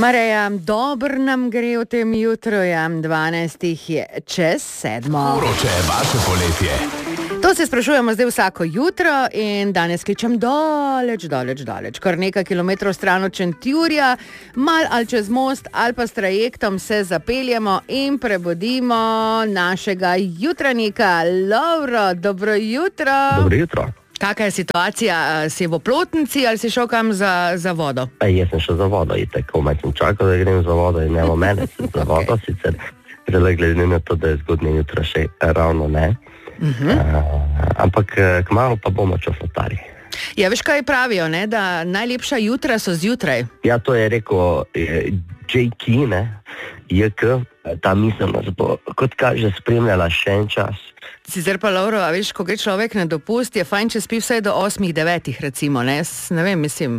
Mareja, dobro nam gre v tem jutru, 12 je čez 7. Vroče je vaše poletje. To se sprašujemo zdaj vsako jutro in danes kličem daleč, kar nekaj kilometrov stran od Šentjurja, mal ali čez most ali pa s trajektom se zapeljemo in prebudimo našega jutranjika. Lovro, dobro jutro. Dobro jutro. Kakaj je situacija? Si v Oplotnici ali si šel kam za vodo? Jaz sem šel za vodo, itak, komaj sem čakal, da grem za vodo in nemo mene za vodo, sicer glede na to, da je zgodnje jutro še ravno ne. Ampak kmalu pa bomo čofotari. Ja, veš, kaj pravijo, ne? Da najlepša jutra so zjutraj. Ja, to je rekel J.K., ne? J.K., ta misel nas bo, kot kaže, spremljala še en čas. Sicer pa, Lovro, a veš, ko gre človek na dopust, je fajn, če spi vsaj do 8-9, recimo, ne? Ne vem, mislim,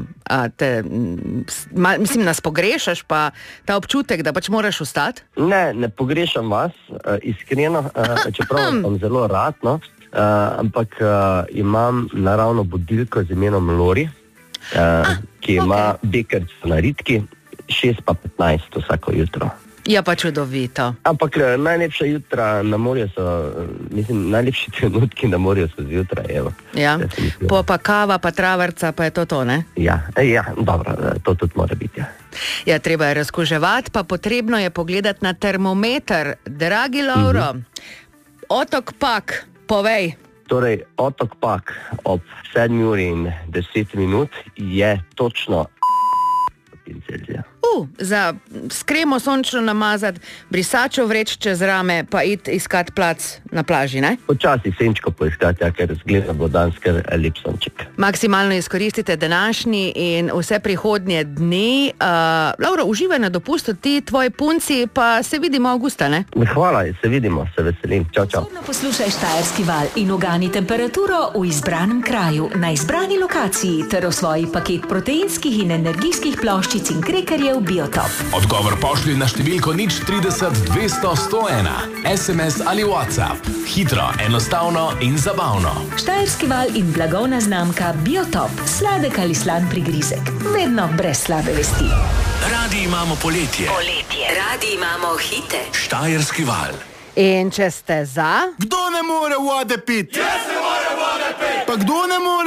nas pogrešaš pa ta občutek, da pač moraš vstati? Ne pogrešam vas, iskreno, čeprav sem zelo rad, no? Ampak imam naravno budilko z imenom Lori, ki ima bekerc na ritki, 6:15 vsako jutro. Ja, pa čudovito. Ampak najlepša jutra na morju so, najlepši trenutki na morju so zjutraj, evo. Ja, pa kava, pa traverca, pa je to, ne? Ja, dobro, to tudi mora biti, ja. Ja, treba je razkuževati, pa potrebno je pogledati na termometer. Dragi Lovro, Otok Pak, povej. Torej, Otok Pak ob 7:10 je točno Celzija. Za skremo sončno namazati, brisačo vreč čez rame, pa iti iskat plac na plaži, ne? Počasi senčko poiskati, ker zgleda bo danes kar lep sonček. Maksimalno izkoristite današnji in vse prihodnje dni. Lovro, uživaj na dopustu, ti, tvoji punci, pa se vidimo avgusta, ne? Hvala, se vidimo, se veselim. Čau. Poslušaj Štajerski val in ugani temperaturo v izbranem kraju, na izbrani lokaciji ter v svoji paket proteinskih in energijskih ploščic in krekerjev Biotop. Odgovor pošlji na številko 030 200 101. SMS ali WhatsApp. Hitro, enostavno in zabavno. Štajerski val in blagovna znamka Biotop. Sladek ali slan prigrizek. Vedno brez slabe vesti. Radi imamo poletje. Radi imamo hite. Štajerski val. In če ste za... Kdo ne more vode piti? Jaz ne more vode piti. Pa kdo ne more...